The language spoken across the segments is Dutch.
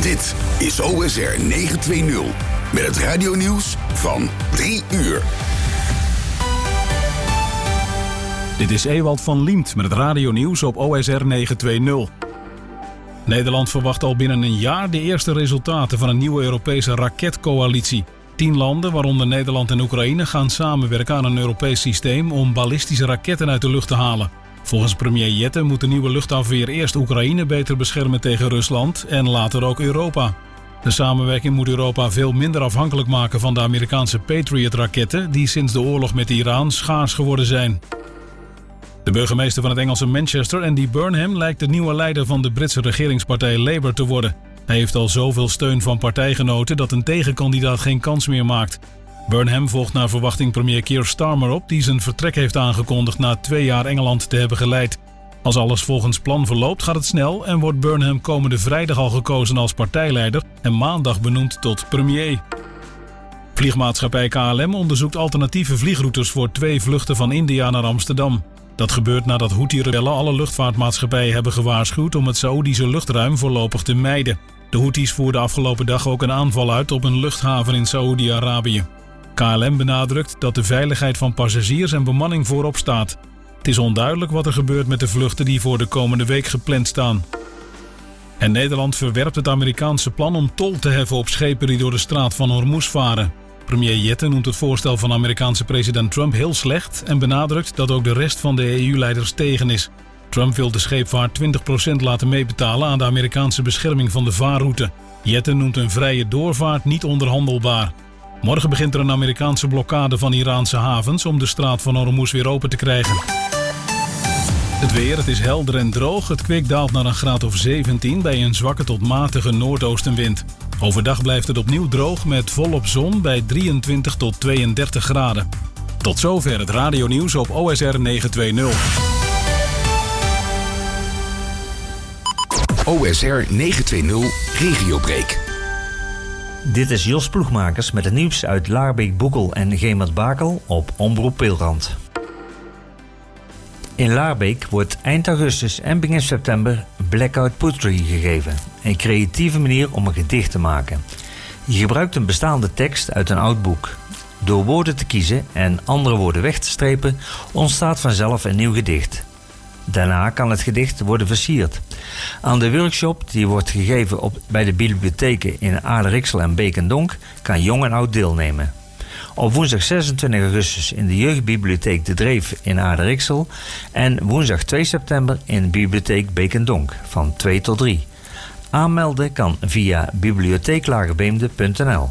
Dit is OSR 920 met het radionieuws van 3 uur. Dit is Ewald van Liemt met het radionieuws op OSR 920. Nederland verwacht al binnen een jaar de eerste resultaten van een nieuwe Europese raketcoalitie. 10 landen, waaronder Nederland en Oekraïne, gaan samenwerken aan een Europees systeem om ballistische raketten uit de lucht te halen. Volgens premier Jette moet de nieuwe luchtafweer eerst Oekraïne beter beschermen tegen Rusland en later ook Europa. De samenwerking moet Europa veel minder afhankelijk maken van de Amerikaanse Patriot-raketten die sinds de oorlog met Iran schaars geworden zijn. De burgemeester van het Engelse Manchester, Andy Burnham, lijkt de nieuwe leider van de Britse regeringspartij Labour te worden. Hij heeft al zoveel steun van partijgenoten dat een tegenkandidaat geen kans meer maakt. Burnham volgt naar verwachting premier Keir Starmer op, die zijn vertrek heeft aangekondigd na 2 jaar Engeland te hebben geleid. Als alles volgens plan verloopt gaat het snel en wordt Burnham komende vrijdag al gekozen als partijleider en maandag benoemd tot premier. Vliegmaatschappij KLM onderzoekt alternatieve vliegroutes voor 2 vluchten van India naar Amsterdam. Dat gebeurt nadat Houthi-rebellen alle luchtvaartmaatschappijen hebben gewaarschuwd om het Saoedische luchtruim voorlopig te mijden. De Houthis voerden afgelopen dag ook een aanval uit op een luchthaven in Saoedi-Arabië. KLM benadrukt dat de veiligheid van passagiers en bemanning voorop staat. Het is onduidelijk wat er gebeurt met de vluchten die voor de komende week gepland staan. En Nederland verwerpt het Amerikaanse plan om tol te heffen op schepen die door de straat van Hormuz varen. Premier Jette noemt het voorstel van Amerikaanse president Trump heel slecht en benadrukt dat ook de rest van de EU-leiders tegen is. Trump wil de scheepvaart 20% laten meebetalen aan de Amerikaanse bescherming van de vaarroute. Jette noemt een vrije doorvaart niet onderhandelbaar. Morgen begint er een Amerikaanse blokkade van Iraanse havens om de straat van Hormuz weer open te krijgen. Het weer, het is helder en droog. Het kwik daalt naar een graad of 17 bij een zwakke tot matige noordoostenwind. Overdag blijft het opnieuw droog met volop zon bij 23 tot 32 graden. Tot zover het radionieuws op OSR 920. OSR 920 Regiobreak. Dit is Jos Ploegmakers met het nieuws uit Laarbeek, Boekel en Gemert-Bakel op Omroep Peelrand. In Laarbeek wordt eind augustus en begin september Blackout Poetry gegeven. Een creatieve manier om een gedicht te maken. Je gebruikt een bestaande tekst uit een oud boek. Door woorden te kiezen en andere woorden weg te strepen ontstaat vanzelf een nieuw gedicht. Daarna kan het gedicht worden versierd. Aan de workshop die wordt gegeven bij de bibliotheken in Aardrijksel en Beek en Donk kan jong en oud deelnemen. Op woensdag 26 augustus in de jeugdbibliotheek De Dreef in Aardrijksel en woensdag 2 september in de bibliotheek Beek en Donk van 2 tot 3. Aanmelden kan via bibliotheeklagebeemde.nl.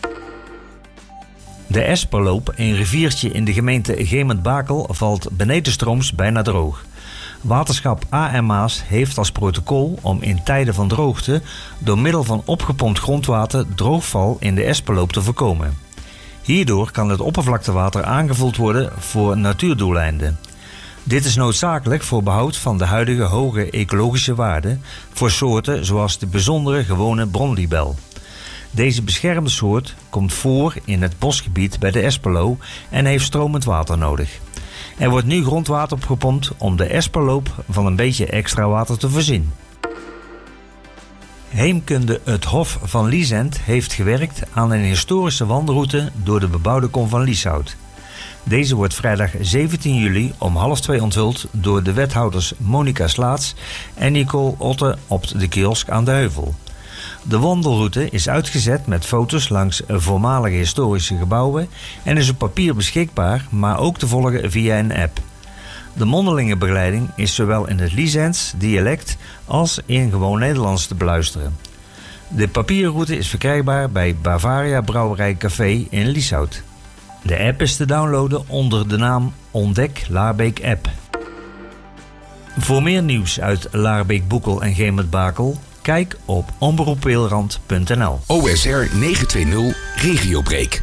De Esperloop, een riviertje in de gemeente Gemert-Bakel, valt benedenstrooms bijna droog. Waterschap A.M. Maas heeft als protocol om in tijden van droogte door middel van opgepompt grondwater droogval in de Esperloop te voorkomen. Hierdoor kan het oppervlaktewater aangevuld worden voor natuurdoeleinden. Dit is noodzakelijk voor behoud van de huidige hoge ecologische waarden voor soorten zoals de bijzondere gewone bronlibel. Deze beschermde soort komt voor in het bosgebied bij de Esperlo en heeft stromend water nodig. Er wordt nu grondwater opgepompt om de Esperloop van een beetje extra water te voorzien. Heemkunde Het Hof van Liesent heeft gewerkt aan een historische wandelroute door de bebouwde kom van Lieshout. Deze wordt vrijdag 17 juli om 1:30 onthuld door de wethouders Monica Slaats en Nicole Otte op de kiosk aan de Heuvel. De wandelroute is uitgezet met foto's langs voormalige historische gebouwen en is op papier beschikbaar, maar ook te volgen via een app. De mondelinge begeleiding is zowel in het Liesents dialect als in gewoon Nederlands te beluisteren. De papierroute is verkrijgbaar bij Bavaria Brouwerij Café in Lieshout. De app is te downloaden onder de naam Ontdek Laarbeek App. Voor meer nieuws uit Laarbeek, Boekel en Gemert-Bakel, kijk op omroeppeelrand.nl. OSR 920 Regiobreak.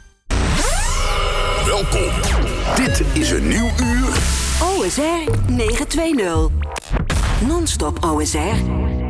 Welkom. Dit is een nieuw uur. OSR 920. Non-stop OSR.